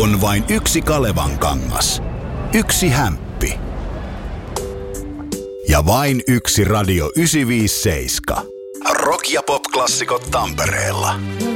On vain yksi Kalevan kangas. Yksi hämppi. Ja vain yksi Radio 957. Rock- ja pop-klassikot Tampereella.